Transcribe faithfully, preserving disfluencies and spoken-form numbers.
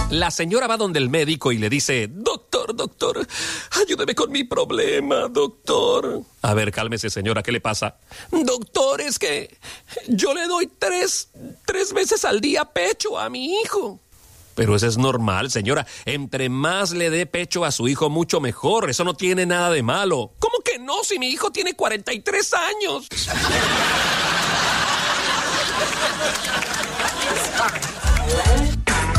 La señora va donde el médico y le dice: doctor, doctor, ayúdeme con mi problema, doctor. A ver, cálmese, señora, ¿qué le pasa? Doctor, es que yo le doy tres, tres veces al día pecho a mi hijo. Pero eso es normal, señora. Entre más le dé pecho a su hijo, mucho mejor. Eso no tiene nada de malo. ¿Cómo que no? Si mi hijo tiene cuarenta y tres años.